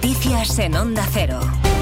Noticias en Onda Cero.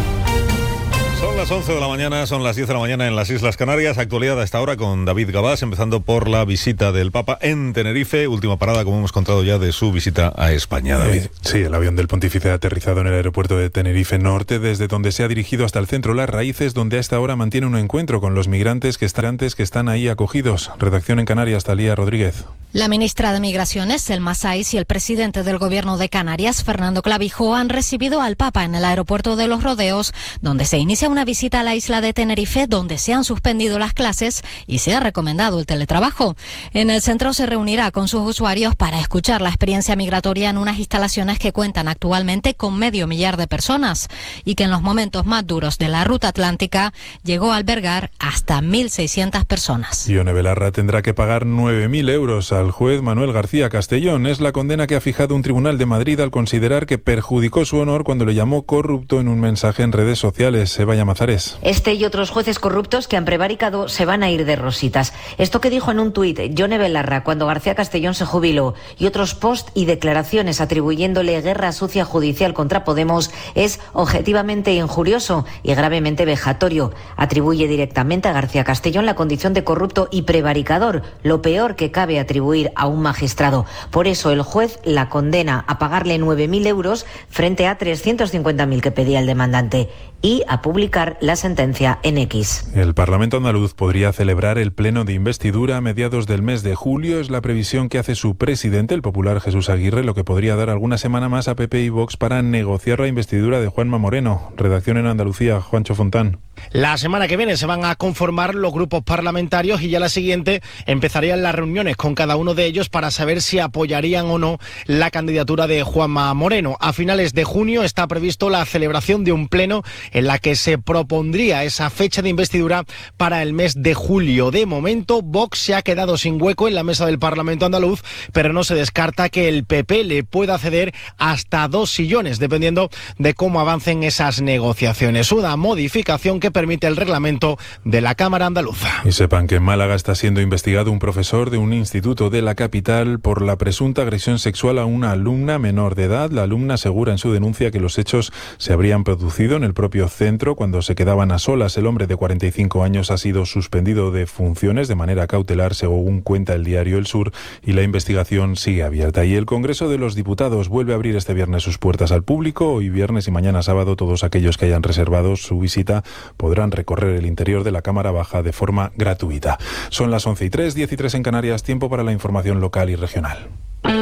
Son las 11 de la mañana, son las 10 de la mañana en las Islas Canarias. Actualidad a esta hora con David Gabás, empezando por la visita del Papa en Tenerife. Última parada, como hemos contado ya, de su visita a España, David. Sí, el avión del pontífice ha aterrizado en el aeropuerto de Tenerife Norte, desde donde se ha dirigido hasta el centro Las Raíces, donde a esta hora mantiene un encuentro con los migrantes que están ahí acogidos. Redacción en Canarias, Talía Rodríguez. La ministra de Migraciones, Selma Saiz, y el presidente del Gobierno de Canarias, Fernando Clavijo, han recibido al Papa en el aeropuerto de Los Rodeos, donde se inicia una visita a la isla de Tenerife, donde se han suspendido las clases y se ha recomendado el teletrabajo. En el centro se reunirá con sus usuarios para escuchar la experiencia migratoria en unas instalaciones que cuentan actualmente con 500.000 de personas y que en los momentos más duros de la ruta atlántica llegó a albergar hasta 1.600 personas. Ione Belarra tendrá que pagar 9.000 euros al juez Manuel García Castellón. Es la condena que ha fijado un tribunal de Madrid al considerar que perjudicó su honor cuando le llamó corrupto en un mensaje en redes sociales. Eva Llamazares. Este y otros jueces corruptos que han prevaricado se van a ir de rositas. Esto que dijo en un tuit Ione Belarra cuando García Castellón se jubiló y otros post y declaraciones atribuyéndole guerra sucia judicial contra Podemos es objetivamente injurioso y gravemente vejatorio. Atribuye directamente a García Castellón la condición de corrupto y prevaricador, lo peor que cabe atribuir a un magistrado. Por eso el juez la condena a pagarle 9.000 euros frente a 350.000 que pedía el demandante y a publicar la sentencia en X. El Parlamento andaluz podría celebrar el pleno de investidura a mediados del mes de julio. Es la previsión que hace su presidente, el popular Jesús Aguirre, lo que podría dar alguna semana más a PP y Vox para negociar la investidura de Juanma Moreno. Redacción en Andalucía, Juancho Fontán. La semana que viene se van a conformar los grupos parlamentarios y ya la siguiente empezarían las reuniones con cada uno de ellos para saber si apoyarían o no la candidatura de Juanma Moreno. A finales de junio está previsto la celebración de un pleno en la que se propondría esa fecha de investidura para el mes de julio. De momento, Vox se ha quedado sin hueco en la mesa del Parlamento andaluz, pero no se descarta que el PP le pueda ceder hasta 2 sillones, dependiendo de cómo avancen esas negociaciones. Una modificación que permite el reglamento de la Cámara andaluza. Y sepan que en Málaga está siendo investigado un profesor de un instituto de la capital por la presunta agresión sexual a una alumna menor de edad. La alumna asegura en su denuncia que los hechos se habrían producido en el propio centro cuando se quedaban a solas. El hombre de 45 años ha sido suspendido de funciones de manera cautelar, según cuenta el diario El Sur, y la investigación sigue abierta. Y el Congreso de los Diputados vuelve a abrir este viernes sus puertas al público. Hoy viernes y mañana sábado todos aquellos que hayan reservado su visita podrán recorrer el interior de la Cámara Baja de forma gratuita. Son las 11:03, 10:03 en Canarias, tiempo para la información local y regional.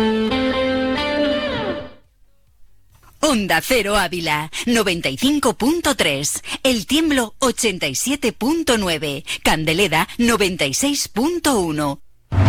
Onda Cero Ávila, 95.3. El Tiemblo, 87.9. Candeleda, 96.1.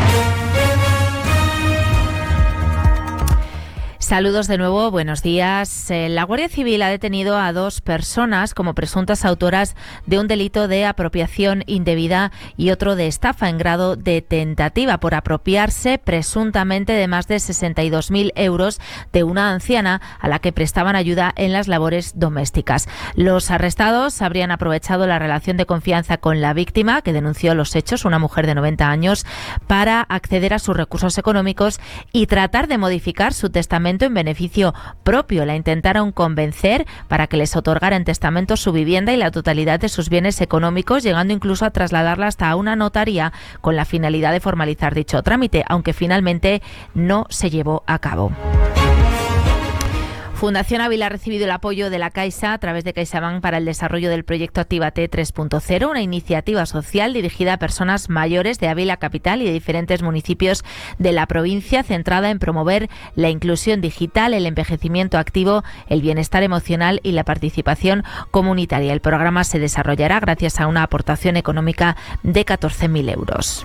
Saludos de nuevo, buenos días. La Guardia Civil ha detenido a 2 personas como presuntas autoras de un delito de apropiación indebida y otro de estafa en grado de tentativa por apropiarse presuntamente de más de 62.000 euros de una anciana a la que prestaban ayuda en las labores domésticas. Los arrestados habrían aprovechado la relación de confianza con la víctima, que denunció los hechos, una mujer de 90 años, para acceder a sus recursos económicos y tratar de modificar su testamento en beneficio propio. La intentaron convencer para que les otorgara en testamento su vivienda y la totalidad de sus bienes económicos, llegando incluso a trasladarla hasta una notaría con la finalidad de formalizar dicho trámite, aunque finalmente no se llevó a cabo. Fundación Ávila ha recibido el apoyo de la Caixa a través de CaixaBank para el desarrollo del proyecto Actívate 3.0, una iniciativa social dirigida a personas mayores de Ávila capital y de diferentes municipios de la provincia, centrada en promover la inclusión digital, el envejecimiento activo, el bienestar emocional y la participación comunitaria. El programa se desarrollará gracias a una aportación económica de 14.000 euros.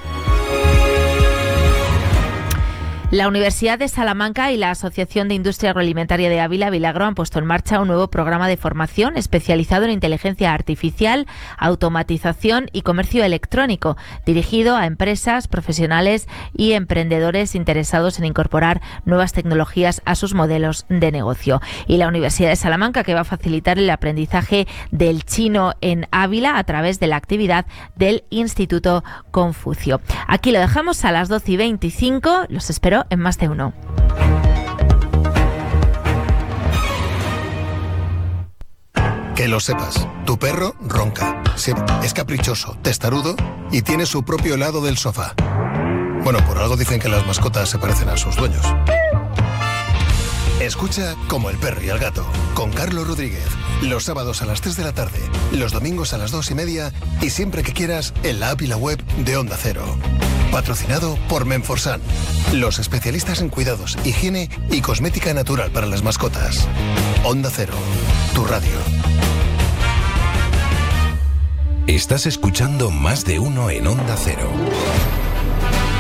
La Universidad de Salamanca y la Asociación de Industria Agroalimentaria de Ávila, Vilagro, han puesto en marcha un nuevo programa de formación especializado en inteligencia artificial, automatización y comercio electrónico, dirigido a empresas, profesionales y emprendedores interesados en incorporar nuevas tecnologías a sus modelos de negocio. Y la Universidad de Salamanca, que va a facilitar el aprendizaje del chino en Ávila a través de la actividad del Instituto Confucio. Aquí lo dejamos a las 12:25. Los espero en Más de Uno. Que lo sepas, tu perro ronca, es caprichoso, testarudo y tiene su propio lado del sofá. Bueno, por algo dicen que las mascotas se parecen a sus dueños. Escucha Como el perro y el gato, con Carlos Rodríguez, los sábados a las 3 de la tarde, los domingos a las 2:30 y siempre que quieras en la app y la web de Onda Cero. Patrocinado por Menforsan, los especialistas en cuidados, higiene y cosmética natural para las mascotas. Onda Cero, tu radio. Estás escuchando Más de Uno en Onda Cero.